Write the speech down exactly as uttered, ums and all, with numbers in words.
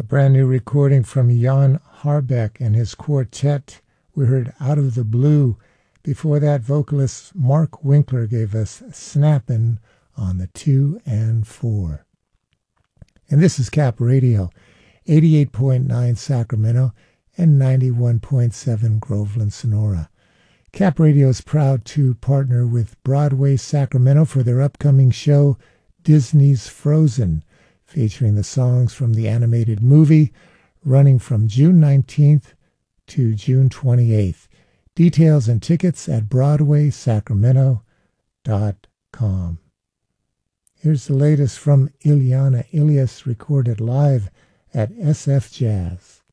brand new recording from Jan Harbeck and his quartet. We heard Out of the Blue. Before that, vocalist Mark Winkler gave us Snappin' on the two and four. And this is Cap Radio, eighty-eight point nine Sacramento and ninety-one point seven Groveland, Sonora. Cap Radio is proud to partner with Broadway Sacramento for their upcoming show, Disney's Frozen, featuring the songs from the animated movie, running from June nineteenth to June twenty-eighth. Details and tickets at broadway sacramento dot com. Here's the latest from Ilyana Ilyas, recorded live at S F Jazz.